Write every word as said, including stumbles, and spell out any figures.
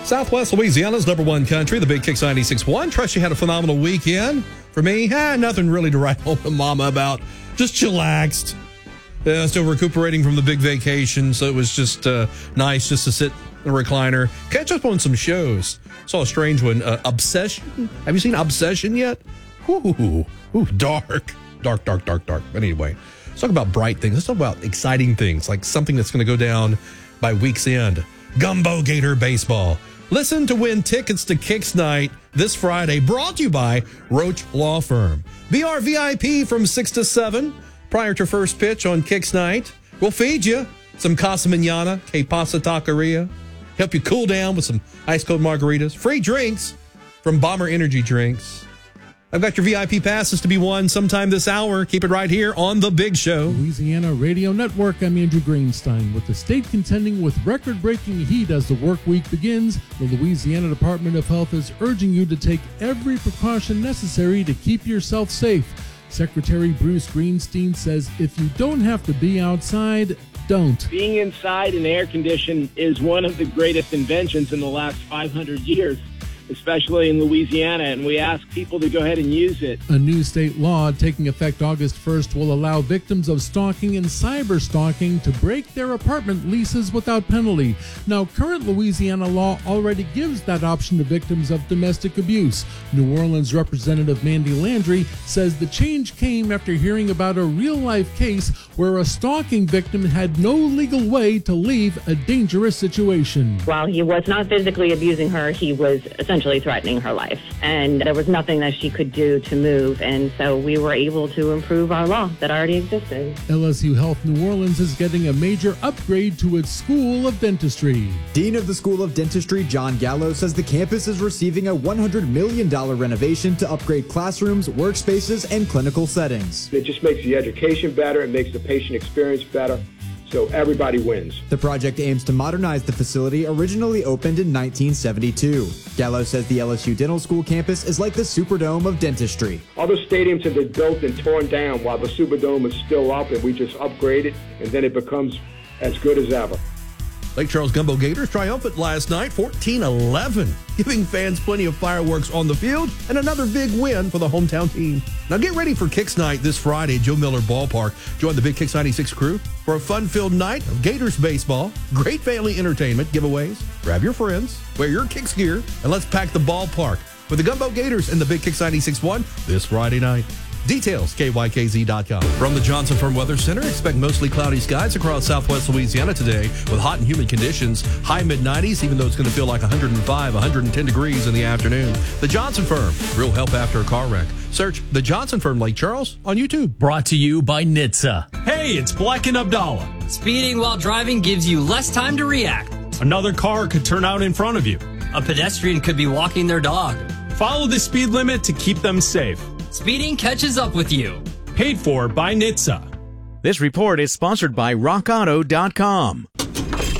Southwest Louisiana's number one country, the Big Kicks ninety-six point one. Trust you had a phenomenal weekend. For me, eh, nothing really to write home to mama about. Just chillaxed. Uh, still recuperating from the big vacation, so it was just uh, nice just to sit in a recliner, catch up on some shows. Saw a strange one, uh, Obsession. Have you seen Obsession yet? Ooh, ooh, dark, dark, dark, dark, dark. But anyway, let's talk about bright things. Let's talk about exciting things, like something that's going to go down by week's end. Gumbo Gator Baseball. Listen to win tickets to Kicks Night this Friday, brought to you by Roach Law Firm. Be our V I P from six to seven prior to first pitch on Kicks Night. We'll feed you some Casa Manana, Que Pasa Taqueria. Help you cool down with some ice-cold margaritas. Free drinks from Bomber Energy Drinks. I've got your V I P passes to be won sometime this hour. Keep it right here on The Big Show. Louisiana Radio Network, I'm Andrew Greenstein. With the state contending with record-breaking heat as the work week begins, the Louisiana Department of Health is urging you to take every precaution necessary to keep yourself safe. Secretary Bruce Greenstein says if you don't have to be outside, don't. Being inside and air conditioned is one of the greatest inventions in the last five hundred years, especially in Louisiana, and we ask people to go ahead and use it. A new state law taking effect August first will allow victims of stalking and cyber stalking to break their apartment leases without penalty. Now, current Louisiana law already gives that option to victims of domestic abuse. New Orleans Representative Mandy Landry says the change came after hearing about a real-life case where a stalking victim had no legal way to leave a dangerous situation. While he was not physically abusing her, he was essentially threatening her life. And there was nothing that she could do to move. And so we were able to improve our law that already existed. L S U Health New Orleans is getting a major upgrade to its School of Dentistry. Dean of the School of Dentistry, John Gallo, says the campus is receiving a one hundred million dollars renovation to upgrade classrooms, workspaces, and clinical settings. It just makes the education better. It makes the patient experience better. So everybody wins. The project aims to modernize the facility originally opened in nineteen seventy-two. Gallo says the L S U Dental School campus is like the Superdome of dentistry. Other stadiums have been built and torn down while the Superdome is still up, and we just upgrade it, and then it becomes as good as ever. Lake Charles Gumbo Gators triumphant last night, fourteen eleven, giving fans plenty of fireworks on the field and another big win for the hometown team. Now get ready for Kicks Night this Friday at Joe Miller Ballpark. Join the Big Kicks ninety-six crew for a fun-filled night of Gators baseball, great family entertainment, giveaways. Grab your friends, wear your Kicks gear, and let's pack the ballpark with the Gumbo Gators and the Big Kicks ninety-six point one this Friday night. Details, K Y K Z dot com. From the Johnson Firm Weather Center, expect mostly cloudy skies across southwest Louisiana today with hot and humid conditions. High mid nineties, even though it's going to feel like one hundred five, one hundred ten degrees in the afternoon. The Johnson Firm, real help after a car wreck. Search The Johnson Firm Lake Charles on YouTube. Brought to you by N H T S A. Hey, it's Black and Abdallah. Speeding while driving gives you less time to react. Another car could turn out in front of you. A pedestrian could be walking their dog. Follow the speed limit to keep them safe. Speeding catches up with you. Paid for by N H T S A. This report is sponsored by rock auto dot com.